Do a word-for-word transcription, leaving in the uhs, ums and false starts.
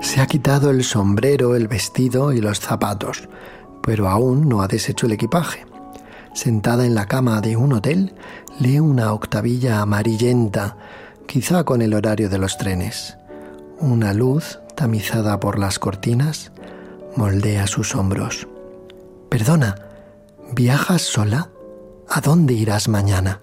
Se ha quitado el sombrero, el vestido y los zapatos, pero aún no ha deshecho el equipaje. Sentada en la cama de un hotel, lee una octavilla amarillenta, quizá con el horario de los trenes. Una luz, tamizada por las cortinas, moldea sus hombros. «Perdona, ¿viajas sola? ¿A dónde irás mañana?»